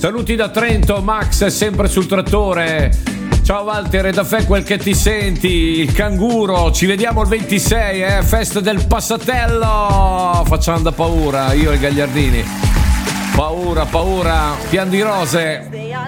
Saluti da Trento, Max è sempre sul trattore. Ciao Walter, e da Fe quel che ti senti, il canguro, ci vediamo il 26, festa del Passatello, facciamo da paura, io e i Gagliardini. Paura, pian di rose.